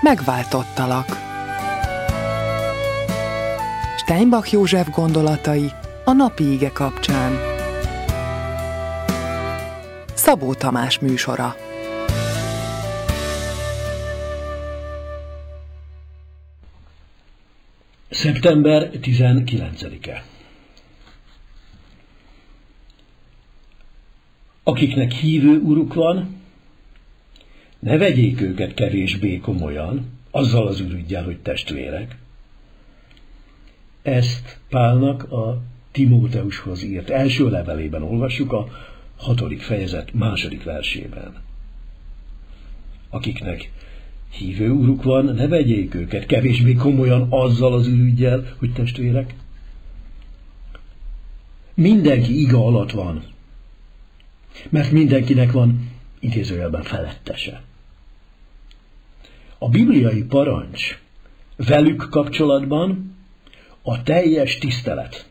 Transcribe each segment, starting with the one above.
Megváltottalak. Steinbach József gondolatai a napi ige kapcsán. Szabó Tamás műsora. Szeptember 19-e. Akiknek hívő uruk van, ne vegyék őket kevésbé komolyan, azzal az ürüggyel, hogy testvérek. Ezt Pálnak a Timóteushoz írt első levelében olvassuk, a 6. fejezet 2. versében. Akiknek hívő uruk van, ne vegyék őket kevésbé komolyan azzal az ürüggyel, hogy testvérek. Mindenki iga alatt van, mert mindenkinek van idézőjelben felettese. A bibliai parancs velük kapcsolatban a teljes tisztelet.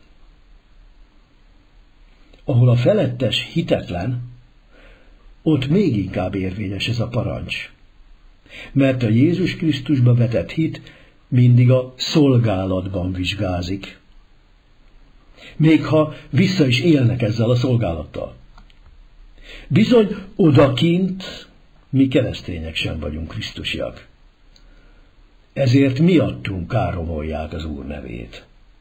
Ahol a felettes hitetlen, ott még inkább érvényes ez a parancs. Mert a Jézus Krisztusba vetett hit mindig a szolgálatban vizsgázik. Még ha vissza is élnek ezzel a szolgálattal. Bizony odakint mi keresztények sem vagyunk krisztusiak. Ezért miattunk káromolják az Úr nevét.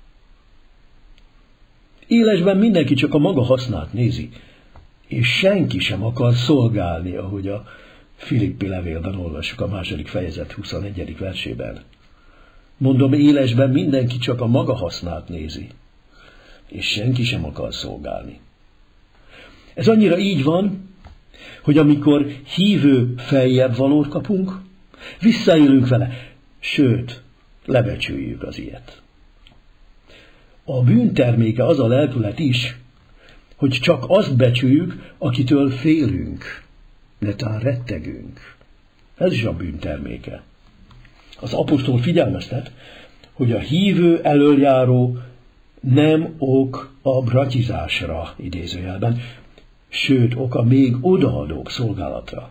Élesben mindenki csak a maga hasznát nézi, és senki sem akar szolgálni, ahogy a Filippi levélben olvassuk a 2. fejezet 21. versében. Mondom, élesben mindenki csak a maga hasznát nézi, és senki sem akar szolgálni. Ez annyira így van, hogy amikor hívő feljebb valót kapunk, visszaélünk vele, sőt, lebecsüljük az ilyet. A bűn terméke az a lelkület is, hogy csak azt becsüljük, akitől félünk, netán rettegünk. Ez is a bűn terméke. Az apostol figyelmeztet, hogy a hívő elöljáró nem ok a bratizásra, idézőjelben, sőt, ok a még odaadók szolgálatra.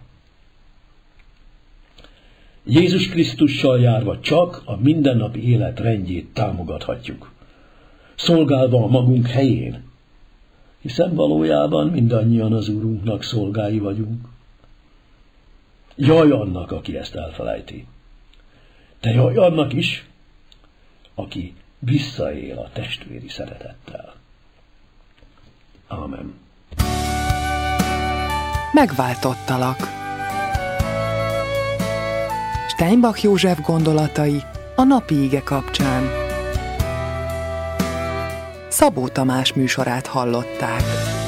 Jézus Krisztussal járva csak a mindennapi élet rendjét támogathatjuk, szolgálva a magunk helyén, hiszen valójában mindannyian az Úrunknak szolgái vagyunk. Jaj annak, aki ezt elfelejti, de jaj annak is, aki visszaél a testvéri szeretettel. Ámen. Megváltottalak. Steinbach József gondolatai a napi ige kapcsán. Szabó Tamás műsorát hallották.